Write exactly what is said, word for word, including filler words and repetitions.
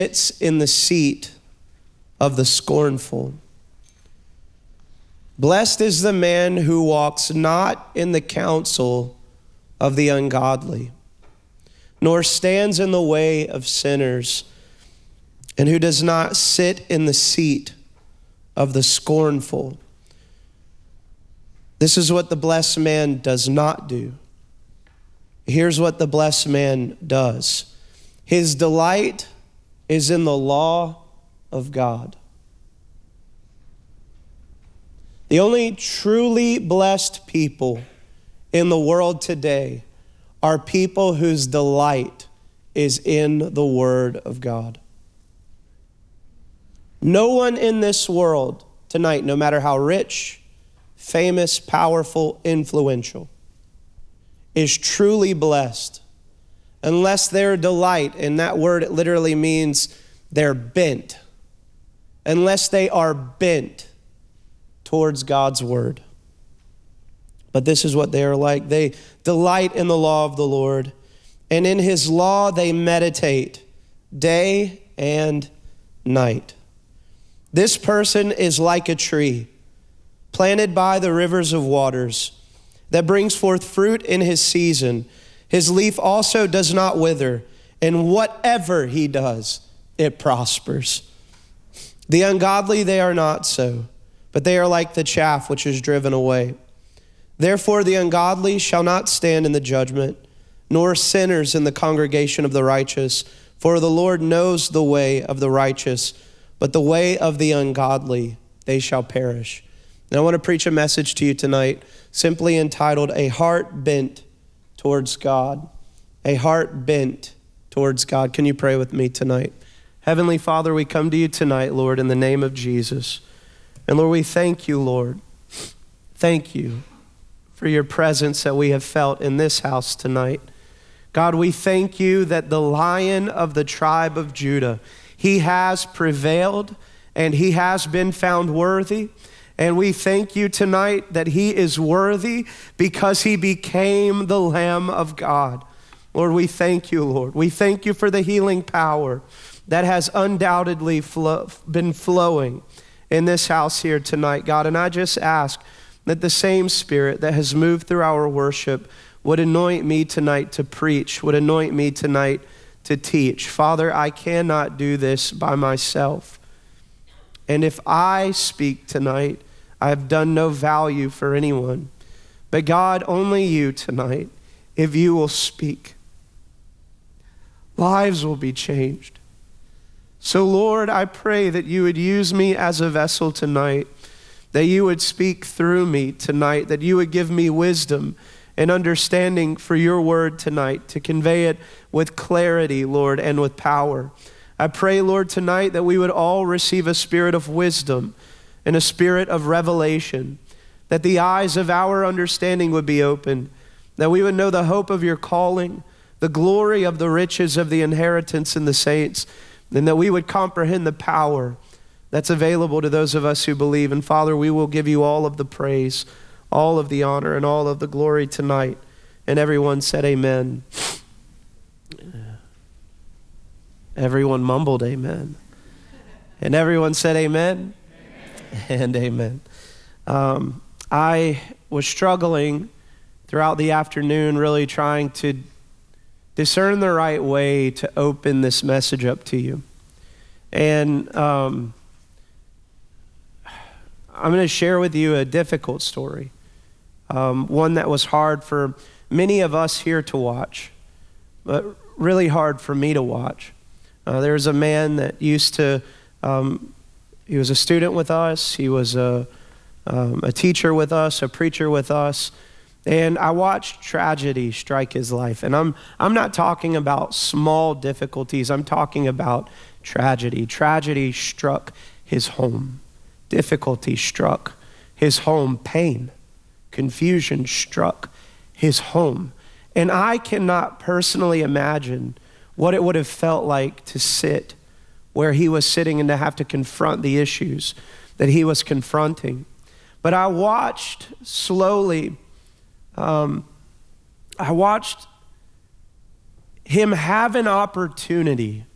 It's in the seat of the scornful. Blessed is the man who walks not in the counsel of the ungodly, nor stands in the way of sinners, and who does not sit in the seat of the scornful. This is what the blessed man does not do. Here's what the blessed man does. His delight is in the law of God. The only truly blessed people in the world today are people whose delight is in the word of God. No one in this world tonight, no matter how rich, famous, powerful, influential, is truly blessed unless their delight, and that word it literally means they're bent, unless they are bent towards God's word. But this is what they are like. They delight in the law of the Lord, and in his law they meditate day and night. This person is like a tree planted by the rivers of waters that brings forth fruit in his season. His leaf also does not wither, and whatever he does, it prospers. The ungodly, they are not so, but they are like the chaff which is driven away. Therefore the ungodly shall not stand in the judgment, nor sinners in the congregation of the righteous. For the Lord knows the way of the righteous, but the way of the ungodly they shall perish. And I want to preach a message to you tonight, simply entitled, A Heart Bent Towards God. A heart bent towards God. Can you pray with me tonight? Heavenly Father, we come to you tonight, Lord, in the name of Jesus. And Lord, we thank you, Lord. Thank you for your presence that we have felt in this house tonight. God, we thank you that the Lion of the tribe of Judah, he has prevailed and he has been found worthy. And we thank you tonight that he is worthy because he became the Lamb of God. Lord, we thank you, Lord. We thank you for the healing power that has undoubtedly flow, been flowing in this house here tonight, God. And I just ask that the same Spirit that has moved through our worship would anoint me tonight to preach, would anoint me tonight to teach. Father, I cannot do this by myself. And if I speak tonight, I have done no value for anyone. But God, only you tonight, if you will speak, lives will be changed. So Lord, I pray that you would use me as a vessel tonight, that you would speak through me tonight, that you would give me wisdom and understanding for your word tonight, to convey it with clarity, Lord, and with power. I pray, Lord, tonight that we would all receive a spirit of wisdom and a spirit of revelation, that the eyes of our understanding would be opened, that we would know the hope of your calling, the glory of the riches of the inheritance in the saints, and that we would comprehend the power that's available to those of us who believe. And Father, we will give you all of the praise, all of the honor, and all of the glory tonight. And everyone said amen. Everyone mumbled amen. And everyone said amen, amen. And amen. Um, I was struggling throughout the afternoon, really trying to discern the right way to open this message up to you. And um, I'm going to share with you a difficult story, um, one that was hard for many of us here to watch, but really hard for me to watch. Uh, there's a man that used to, um, he was a student with us, he was a, um, a teacher with us, a preacher with us, and I watched tragedy strike his life. And I'm I'm not talking about small difficulties, I'm talking about tragedy. Tragedy struck his home. Difficulty struck his home. Pain, confusion struck his home. And I cannot personally imagine what it would have felt like to sit where he was sitting and to have to confront the issues that he was confronting. But I watched slowly, um, I watched him have an opportunity